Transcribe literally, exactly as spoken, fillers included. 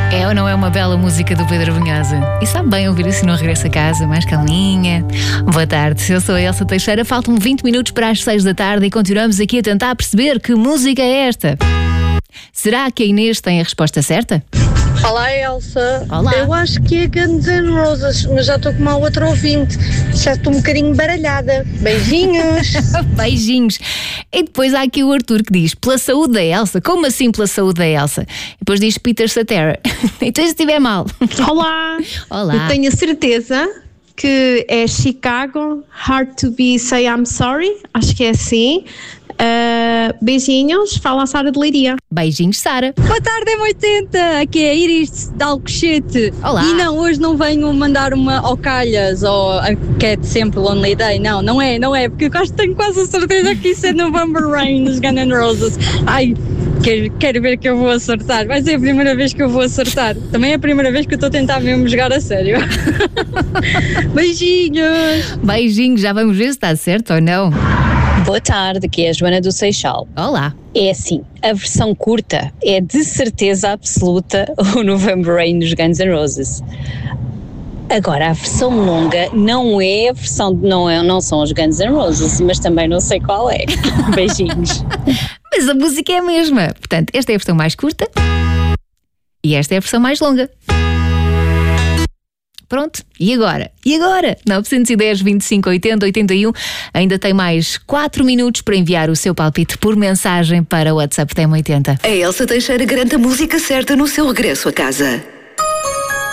É ou não é uma bela música do Pedro Brunhosa? E sabe bem ouvir isso no regresso a casa, mais calminha. Boa tarde, eu sou a Elsa Teixeira. Faltam vinte minutos para as seis da tarde e continuamos aqui a tentar perceber que música é esta. Será que a Inês tem a resposta certa? Olá, Elsa. Olá. Eu acho que é Guns N' Roses, mas já estou com uma outra ouvinte. Já estou um bocadinho baralhada. Beijinhos. Beijinhos. E depois há aqui o Arthur que diz: pela saúde da Elsa. Como assim pela saúde da Elsa? E depois diz Peter Cetera. Então se estiver mal. Olá. Olá. Eu tenho a certeza que é Chicago, Hard to Be Say I'm Sorry. Acho que é assim. Uh, beijinhos, fala a Sara de Leiria. Beijinhos, Sara. Boa tarde, M oitenta, aqui é a Iris de Alcochete. Olá. E não, hoje não venho mandar uma ao calhas ou a que é de sempre Lonely Day, não, não é, não é, porque eu quase tenho quase a certeza que isso é November Rain dos Guns N' Roses. Ai, quero, quero ver que eu vou acertar, vai ser a primeira vez que eu vou acertar. Também é a primeira vez que eu estou a tentar mesmo jogar a sério. Beijinhos. Beijinhos, já vamos ver se está certo ou não. Boa tarde, aqui é a Joana do Seixal. Olá. É assim, a versão curta é de certeza absoluta o November Rain dos Guns N' Roses. Agora, a versão longa não é a versão, não, é, não são os Guns N' Roses, mas também não sei qual é. Beijinhos. Mas a música é a mesma. Portanto, esta é a versão mais curta e esta é a versão mais longa. Pronto, e agora? E agora? nove um zero, vinte e cinco, oitenta, oitenta e um ainda tem mais quatro minutos para enviar o seu palpite por mensagem para o WhatsApp da M oitenta. A Elsa Teixeira garante a música certa no seu regresso a casa.